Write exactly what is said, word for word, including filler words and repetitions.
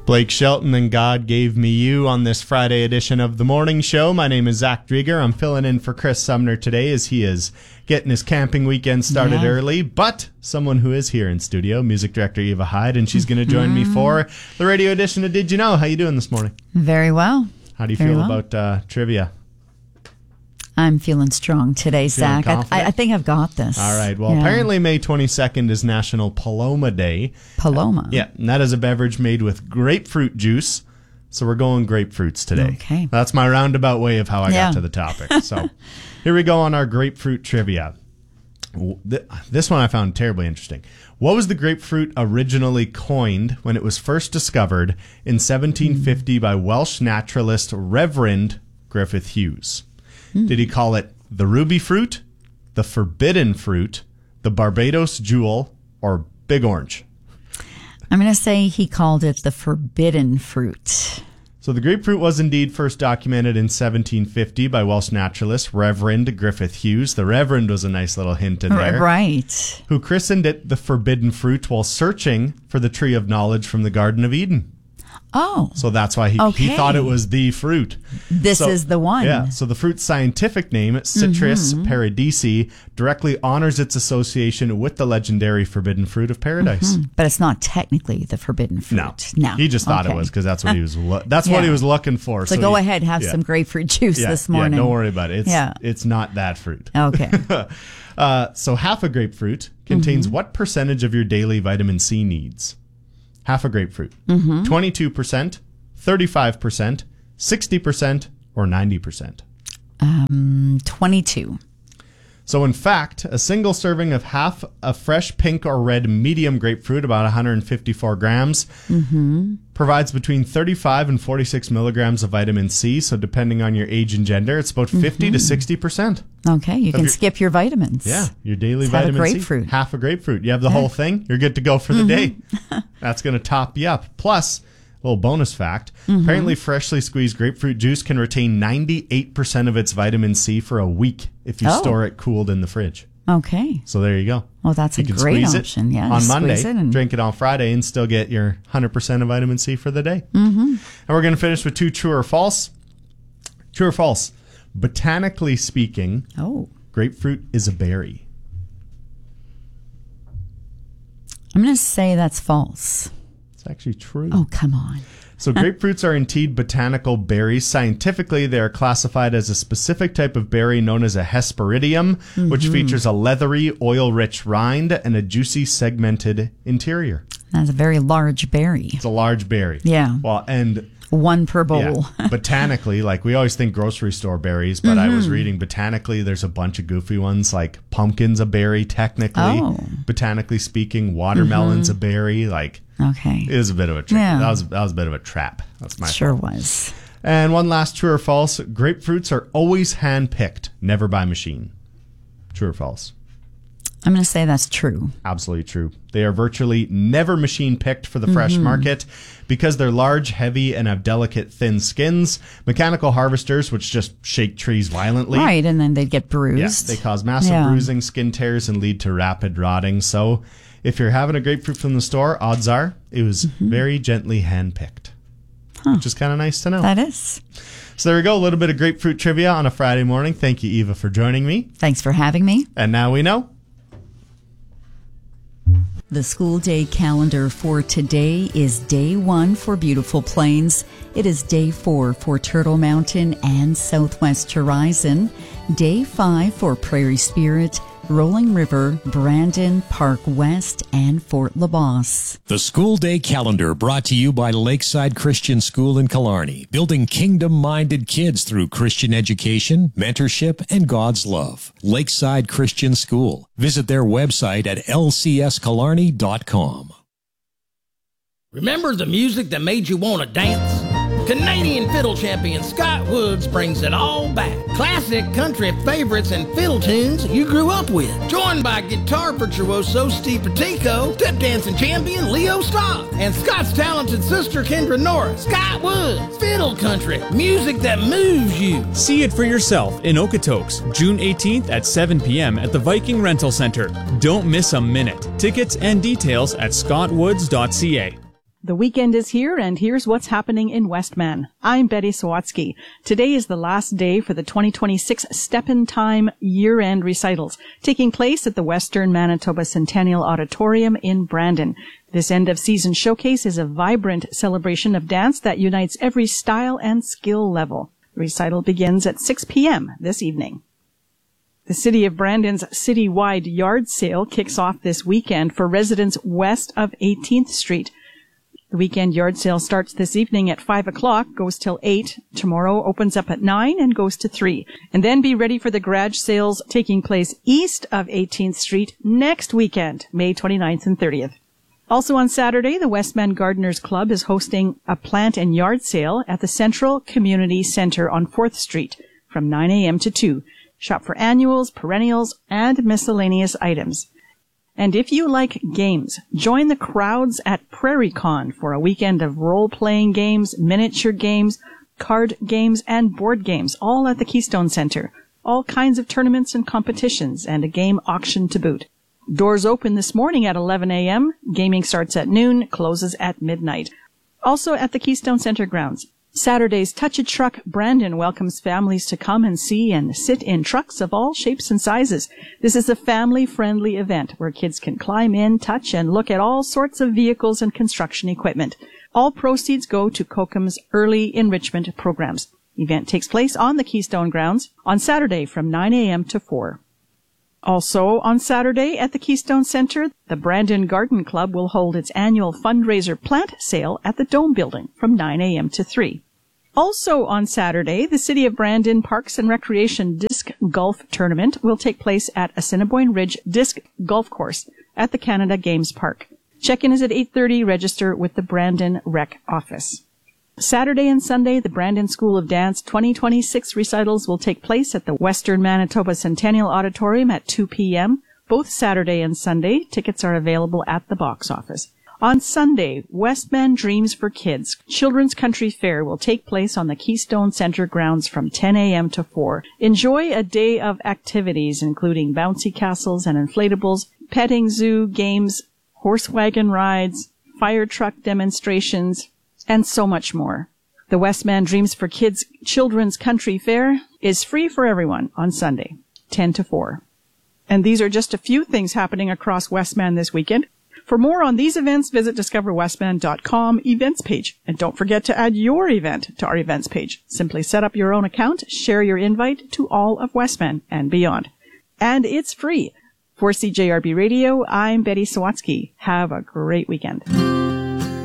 Blake Shelton and God Gave Me You on this Friday edition of The Morning Show. My name is Zach Drieger. I'm filling in for Chris Sumner today as he is getting his camping weekend started yeah. early. But someone who is here in studio, music director Eva Hyde, and she's going to join me for the radio edition of Did You Know? How you doing this morning? Very well. How do you Very feel well. about uh, trivia? I'm feeling strong today, Zach. I, I, I think I've got this. All right. Well, Yeah. apparently May twenty-second is National Paloma Day. Paloma. Yeah, and that is a beverage made with grapefruit juice. So we're going grapefruits today. Okay. That's my roundabout way of how I Yeah. got to the topic. So here we go on our grapefruit trivia. Th- This one I found terribly interesting. What was the grapefruit originally coined when it was first discovered in seventeen fifty by Welsh naturalist Reverend Griffith Hughes? Did he call it the ruby fruit, the forbidden fruit, the Barbados jewel, or big orange? I'm going to say he called it the forbidden fruit. So the grapefruit was indeed first documented in seventeen fifty by Welsh naturalist Reverend Griffith Hughes. The Reverend was a nice little hint in there. Right. Who christened it the forbidden fruit while searching for the tree of knowledge from the Garden of Eden. Oh. So that's why he, Okay. he thought it was the fruit. This So- is the one. Yeah. So the fruit's scientific name, Citrus Mm-hmm. paradisi, directly honors its association with the legendary forbidden fruit of paradise. But it's not technically the forbidden fruit. No, No. he just thought Okay. it was because that's what he was. Lo- that's what Yeah. he was looking for. So, So go he- ahead, have yeah. some grapefruit juice Yeah, this morning. Yeah, don't worry about it. It's Yeah. it's not that fruit. Okay. Uh, so half a grapefruit contains Mm-hmm. what percentage of your daily vitamin C needs? Half a grapefruit. Mm-hmm. twenty-two percent, thirty-five percent, sixty percent, or ninety percent. um, twenty-two. So in fact, a single serving of half a fresh pink or red medium grapefruit, about one hundred fifty-four grams, Mm-hmm. provides between thirty-five and forty-six milligrams of vitamin C. So depending on your age and gender, it's about fifty to sixty percent. Okay, you can your- skip your vitamins. Yeah, your daily Just have a vitamin C. grapefruit. Half a grapefruit. You have the whole thing, you're good to go for the day. That's going to top you up. Plus, a little bonus fact, apparently freshly squeezed grapefruit juice can retain ninety-eight percent of its vitamin C for a week if you Oh. store it cooled in the fridge. Okay. So there you go. Well, that's You a can great squeeze option. it Yeah, on just Monday, squeeze it and- drink it on Friday, and still get your one hundred percent of vitamin C for the day. Mm-hmm. And we're going to finish with two true or false. True or false? Botanically speaking, Oh. grapefruit is a berry. I'm going to say that's false. It's actually true. Oh, come on. So grapefruits are indeed botanical berries. Scientifically, they are classified as a specific type of berry known as a Hesperidium, which features a leathery, oil-rich rind and a juicy, segmented interior. That's a very large berry. It's a large berry. Yeah. Well, and One per bowl. yeah, botanically, like we always think grocery store berries, but I was reading botanically, there's a bunch of goofy ones, like pumpkin's a berry, technically. Oh. Botanically speaking, watermelon's a berry. Like, Okay. it was a bit of a trick. Yeah. That was that was a bit of a trap. That's my Sure fault. was. And one last true or false. Grapefruits are always hand-picked, never by machine. True or false? I'm going to say that's true. Absolutely true. They are virtually never machine-picked for the fresh market. Because they're large, heavy, and have delicate, thin skins, mechanical harvesters, which just shake trees violently, Right, and then they'd get bruised. yes, they cause massive Yeah. bruising, skin tears, and lead to rapid rotting. So if you're having a grapefruit from the store, odds are it was very gently hand-picked, which is kind of nice to know. That is. So there we go, a little bit of grapefruit trivia on a Friday morning. Thank you, Eva, for joining me. Thanks for having me. And now we know. The school day calendar for today is day one for Beautiful Plains. It is day four for Turtle Mountain and Southwest Horizon. Day five for Prairie Spirit, Rolling River, Brandon, Park West, and Fort LaBosse. The school day calendar brought to you by Lakeside Christian School in Killarney, building kingdom-minded kids through Christian education, mentorship, and God's love. Lakeside Christian School. Visit their website at l c s killarney dot com. Remember the music that made you want to dance? Canadian fiddle champion Scott Woods brings it all back. Classic country favorites and fiddle tunes you grew up with. Joined by guitar virtuoso Steve Petico, tip dancing champion Leo Stock, and Scott's talented sister Kendra Norris. Scott Woods, fiddle country, music that moves you. See it for yourself in Okotoks, June eighteenth at seven p.m. at the Viking Rental Center. Don't miss a minute. Tickets and details at scott woods dot c a. The weekend is here, and here's what's happening in Westman. I'm Betty Sawatsky. Today is the last day for the twenty twenty-six Step in Time year-end recitals, taking place at the Western Manitoba Centennial Auditorium in Brandon. This end-of-season showcase is a vibrant celebration of dance that unites every style and skill level. The recital begins at six p.m. this evening. The City of Brandon's citywide yard sale kicks off this weekend for residents west of eighteenth Street. The weekend yard sale starts this evening at five o'clock, goes till eight. Tomorrow opens up at nine and goes to three. And then be ready for the garage sales taking place east of eighteenth Street next weekend, May twenty-ninth and thirtieth. Also on Saturday, the Westman Gardeners Club is hosting a plant and yard sale at the Central Community Center on fourth Street from nine a.m. to two. Shop for annuals, perennials, and miscellaneous items. And if you like games, join the crowds at PrairieCon for a weekend of role-playing games, miniature games, card games, and board games, all at the Keystone Center. All kinds of tournaments and competitions, and a game auction to boot. Doors open this morning at eleven a.m. Gaming starts at noon, closes at midnight. Also at the Keystone Center grounds, Saturday's Touch a Truck Brandon welcomes families to come and see and sit in trucks of all shapes and sizes. This is a family-friendly event where kids can climb in, touch, and look at all sorts of vehicles and construction equipment. All proceeds go to COCOM's early enrichment programs. The event takes place on the Keystone grounds on Saturday from nine a.m. to four. Also on Saturday at the Keystone Center, the Brandon Garden Club will hold its annual fundraiser plant sale at the Dome Building from nine a.m. to three. Also on Saturday, the City of Brandon Parks and Recreation Disc Golf Tournament will take place at Assiniboine Ridge Disc Golf Course at the Canada Games Park. Check-in is at eight thirty. Register with the Brandon Rec Office. Saturday and Sunday, the Brandon School of Dance twenty twenty-six recitals will take place at the Western Manitoba Centennial Auditorium at two p.m. Both Saturday and Sunday, tickets are available at the box office. On Sunday, Westman Dreams for Kids Children's Country Fair will take place on the Keystone Center grounds from ten a.m. to four. Enjoy a day of activities, including bouncy castles and inflatables, petting zoo, games, horse wagon rides, fire truck demonstrations, and so much more. The Westman Dreams for Kids Children's Country Fair is free for everyone on Sunday, ten to four. And these are just a few things happening across Westman this weekend. For more on these events, visit discover westman dot com events page. And don't forget to add your event to our events page. Simply set up your own account, share your invite to all of Westman and beyond. And it's free. For C J R B Radio, I'm Betty Sawatsky. Have a great weekend.